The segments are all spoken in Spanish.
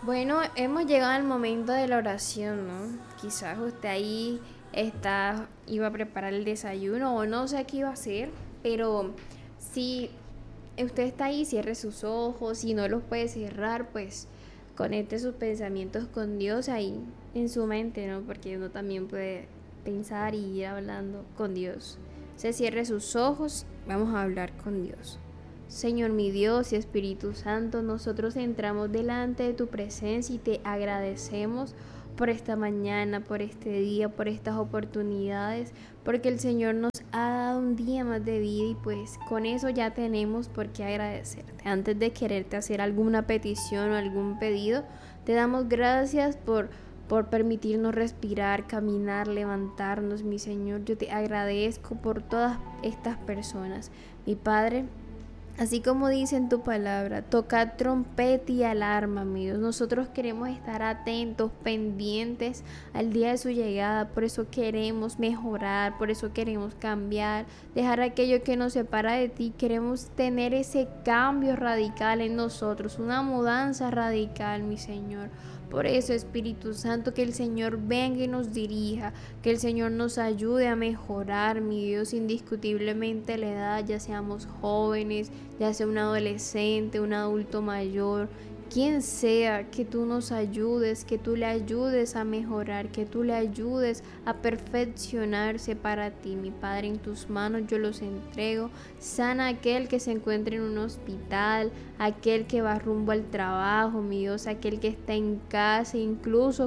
Bueno, hemos llegado al momento de la oración, ¿no? Quizás usted ahí iba a preparar el desayuno o no sé qué iba a hacer, pero si usted está ahí, cierre sus ojos, si no los puede cerrar, pues conecte sus pensamientos con Dios ahí en su mente, ¿no? Porque uno también puede pensar y ir hablando con Dios. Se cierre sus ojos, vamos a hablar con Dios. Señor mi Dios y Espíritu Santo, nosotros entramos delante de tu presencia y te agradecemos por esta mañana, por este día, por estas oportunidades, porque el Señor nos ha dado un día más de vida y pues con eso ya tenemos por qué agradecerte. Antes de quererte hacer alguna petición o algún pedido, te damos gracias por permitirnos respirar, caminar, levantarnos, mi Señor. Yo te agradezco por todas estas personas. Mi Padre, así como dice en tu palabra, tocad trompeta y alarma, mi Dios. Nosotros queremos estar atentos, pendientes al día de su llegada. Por eso queremos mejorar, por eso queremos cambiar, dejar aquello que nos separa de ti. Queremos tener ese cambio radical en nosotros, una mudanza radical, mi Señor. Por eso, Espíritu Santo, que el Señor venga y nos dirija, que el Señor nos ayude a mejorar, mi Dios, indiscutiblemente la edad, ya seamos jóvenes, ya sea un adolescente, un adulto mayor, quien sea, que tú nos ayudes, que tú le ayudes a mejorar, que tú le ayudes a perfeccionarse para ti. Mi Padre, en tus manos yo los entrego. Sana a aquel que se encuentre en un hospital, aquel que va rumbo al trabajo, mi Dios, aquel que está en casa, incluso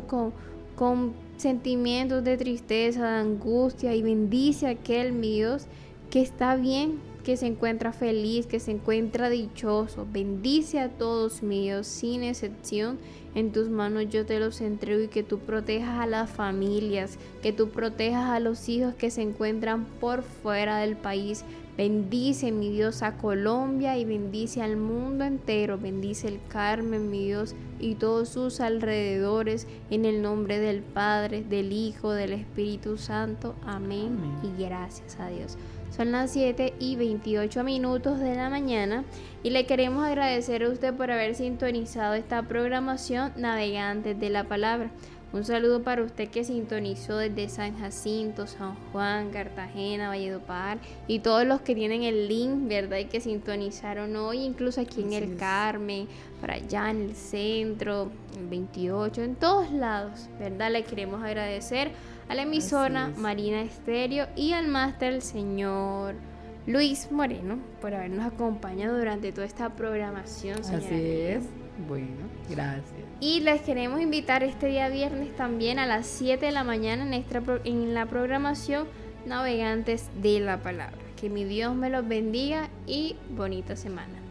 con sentimientos de tristeza, de angustia, y bendice a aquel, mi Dios, que está bien, que se encuentra feliz, que se encuentra dichoso. Bendice a todos, mi Dios, sin excepción. En tus manos yo te los entrego y que tú protejas a las familias, que tú protejas a los hijos que se encuentran por fuera del país. Bendice, mi Dios, a Colombia y bendice al mundo entero. Bendice el Carmen, mi Dios, y todos sus alrededores, en el nombre del Padre, del Hijo, del Espíritu Santo. Amén. Y gracias a Dios. Son las 7:28 de la mañana y le queremos agradecer a usted por haber sintonizado esta programación Navegantes de la Palabra. Un saludo para usted que sintonizó desde San Jacinto, San Juan, Cartagena, Valledupar y todos los que tienen el link, ¿verdad? Y que sintonizaron hoy, incluso aquí en el Carmen, para allá en el centro, el 28, en todos lados, ¿verdad? Le queremos agradecer a la emisora Marina Estéreo y al máster, el señor Luis Moreno, por habernos acompañado durante toda esta programación, señora. Así es. Bueno, gracias. Y les queremos invitar este día viernes también a las 7 de la mañana en la programación Navegantes de la Palabra. Que mi Dios me los bendiga y bonita semana.